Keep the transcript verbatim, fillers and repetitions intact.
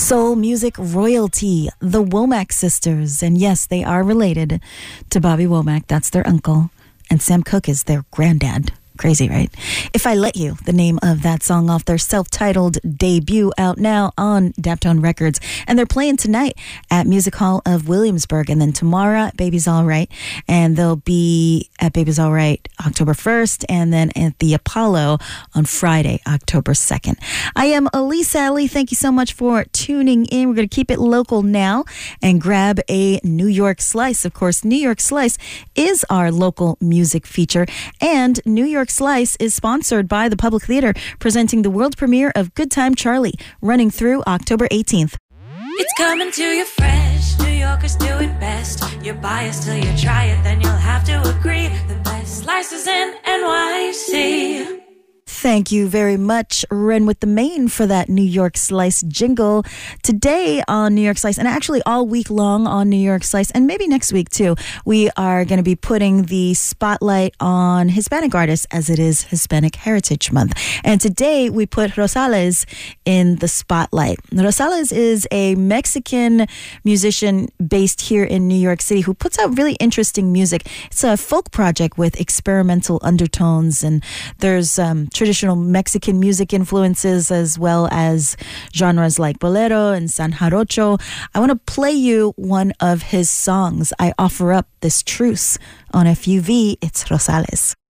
Soul music royalty, the Womack sisters. And yes, they are related to Bobby Womack. That's their uncle. And Sam Cooke is their granddad. Crazy, right? If I Let You, the name of that song off their self-titled debut, out now on Daptone Records. And they're playing tonight at Music Hall of Williamsburg. And then tomorrow at Baby's All Right. And they'll be at Baby's All Right October first. And then at the Apollo on Friday, October second. I am Elise Alley. Thank you so much for tuning in. We're going to keep it local now and grab a New York Slice. Of course, New York Slice is our local music feature. And New York Slice is sponsored by the Public Theater, presenting the world premiere of Good Time Charlie, running through October eighteenth. It's coming to you fresh. New Yorkers do it best. You're biased till you try it, then you'll have to agree. The best slices in N Y C. Thank you very much, Ren with the Main, for that New York Slice jingle. Today on New York Slice, and actually all week long on New York Slice, and maybe next week too, we are going to be putting the spotlight on Hispanic artists, as it is Hispanic Heritage Month. And today we put Rosales in the spotlight. Rosales is a Mexican musician based here in New York City who puts out really interesting music. It's a folk project with experimental undertones, and there's um, traditional Mexican music influences as well as genres like bolero and san jarocho. I want to play you one of his songs. I offer up this truce on F U V. It's Rosales.